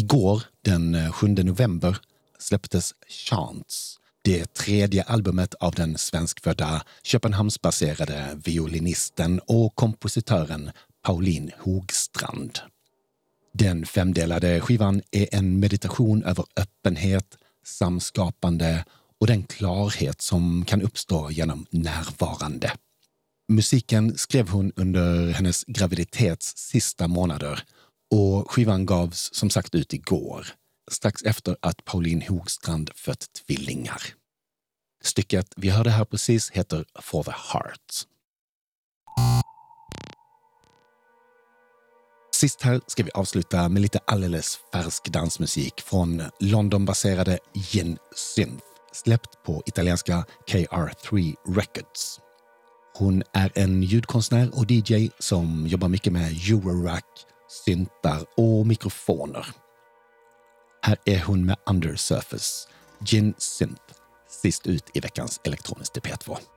Igår, den 7 november, släpptes Chants, det tredje albumet av den svenskfödda Köpenhamnsbaserade violinisten och kompositören Pauline Hogstrand. Den 5-delade skivan är en meditation över öppenhet, samskapande och den klarhet som kan uppstå genom närvarande. Musiken skrev hon under hennes graviditets sista månader och skivan gavs som sagt ut igår, strax efter att Pauline Hogstrand fött tvillingar. Stycket vi hörde här precis heter For the Heart. Sist här ska vi avsluta med lite alldeles färsk dansmusik från Londonbaserade Gin Synth, släppt på italienska KR3 Records. Hon är en ljudkonstnär och DJ som jobbar mycket med Eurorack, syntar och mikrofoner. Här är hon med Undersurface, Gin Synth, sist ut i veckans Elektroniskt P2.